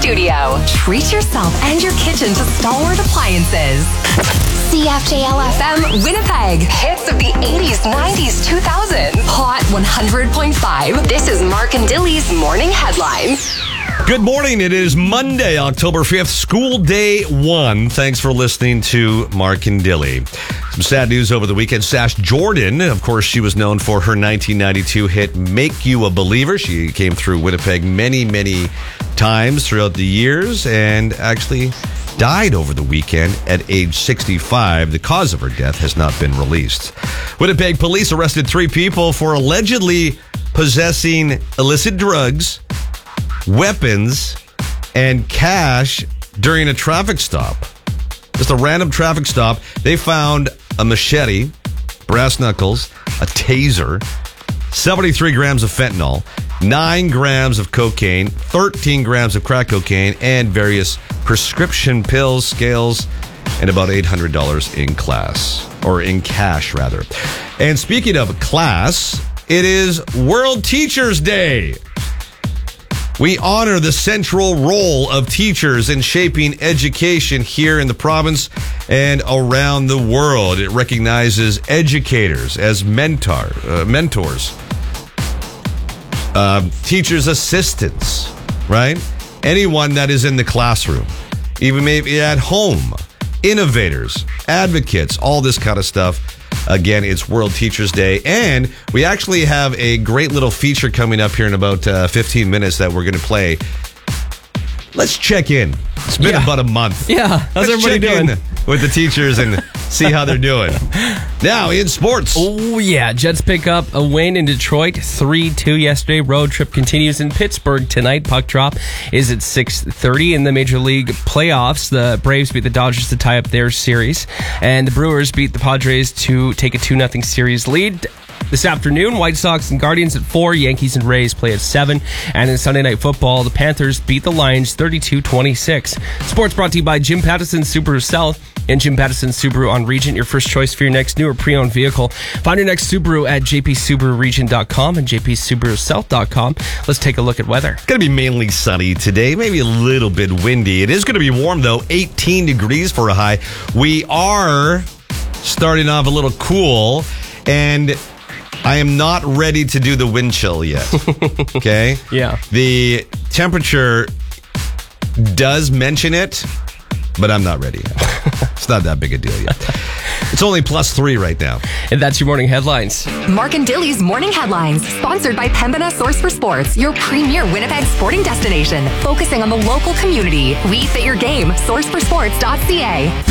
studio. Treat yourself and your kitchen to Stalwart Appliances. CFJL-FM Winnipeg. Hits of the 80s, 90s, 2000s. Hot 100.5. This is Mark and Dilly's Morning Headlines. Good morning. It is Monday, October 5th, school day 1. Thanks for listening to Mark and Dilly. Some sad news over the weekend. Sash Jordan, of course, she was known for her 1992 hit, Make You a Believer. She came through Winnipeg many, many times throughout the years and actually died over the weekend at age 65. The cause of her death has not been released. Winnipeg police arrested 3 people for allegedly possessing illicit drugs, weapons, and cash during a traffic stop. Just a random traffic stop. They found a machete, brass knuckles, a taser, 73 grams of fentanyl, 9 grams of cocaine, 13 grams of crack cocaine, and various prescription pills, scales, and about $800 in cash. And speaking of class, it is World Teachers Day. We honor the central role of teachers in shaping education here in the province and around the world. It recognizes educators as mentors, teachers' assistants, right? Anyone that is in the classroom, even maybe at home, innovators, advocates, all this kind of stuff. Again, it's World Teachers Day, and we actually have a great little feature coming up here in about 15 minutes that we're going to play. Let's check in. It's been about a month. Yeah, how's everybody doing? With the teachers and see how they're doing. Now, in sports. Oh, yeah. Jets pick up a win in Detroit, 3-2 yesterday. Road trip continues in Pittsburgh tonight. Puck drop is at 6:30 in the Major League playoffs. The Braves beat the Dodgers to tie up their series, and the Brewers beat the Padres to take a 2-0 series lead. This afternoon, White Sox and Guardians at 4, Yankees and Rays play at 7, and in Sunday Night Football, the Panthers beat the Lions 32-26. Sports brought to you by Jim Pattison Subaru South and Jim Pattison Subaru on Regent, your first choice for your next new or pre-owned vehicle. Find your next Subaru at jpsubaruregent.com and jpsubarusouth.com. Let's take a look at weather. It's going to be mainly sunny today, maybe a little bit windy. It is going to be warm, though, 18 degrees for a high. We are starting off a little cool, and I am not ready to do the wind chill yet. Okay? Yeah. The temperature does mention it, but I'm not ready yet. It's not that big a deal yet. It's only +3 right now. And that's your morning headlines. Mark and Dilly's Morning Headlines, sponsored by Pembina Source for Sports, your premier Winnipeg sporting destination, focusing on the local community. We fit your game. Sourceforsports.ca.